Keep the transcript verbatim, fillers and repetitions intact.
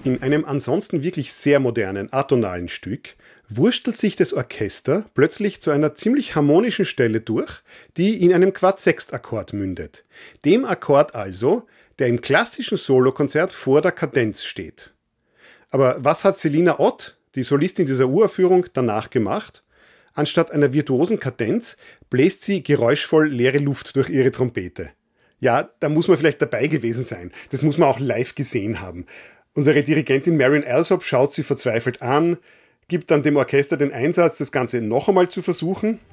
In einem ansonsten wirklich sehr modernen, atonalen Stück wurstelt sich das Orchester plötzlich zu einer ziemlich harmonischen Stelle durch, die in einem Quart-Sechst-Akkord mündet. Dem Akkord also, der im klassischen Solokonzert vor der Kadenz steht. Aber was hat Selina Ott, die Solistin dieser Uraufführung, danach gemacht? Anstatt einer virtuosen Kadenz bläst sie geräuschvoll leere Luft durch ihre Trompete. Ja, da muss man vielleicht dabei gewesen sein. Das muss man auch live gesehen haben. Unsere Dirigentin Marion Alsop schaut sie verzweifelt an, gibt dann dem Orchester den Einsatz, das Ganze noch einmal zu versuchen.